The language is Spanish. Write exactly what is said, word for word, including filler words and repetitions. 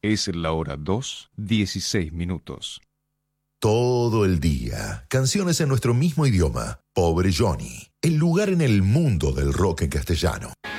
Es la hora dos, dieciséis minutos. Todo el día, canciones en nuestro mismo idioma. Pobre Johnny, el lugar en el mundo del rock en castellano.